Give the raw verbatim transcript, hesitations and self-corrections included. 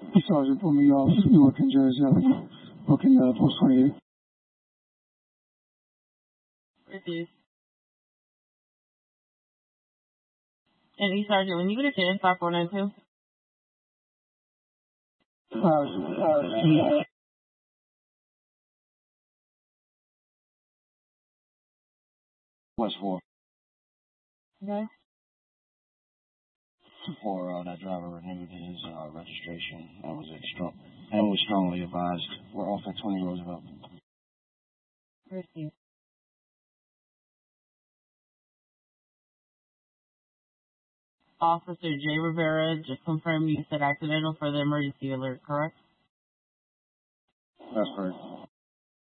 Sergeant put me off Newark and Jersey. Looking at post twenty-eight. Received. And E Sergeant, when you get a chance, five four nine two. Uh, uh, West four. Okay. For uh, that driver renewed his uh, registration and was extra and was strongly advised. We're off at twenty Roosevelt. Received. Officer J. Rivera, just confirm you said accidental for the emergency alert, correct? That's correct.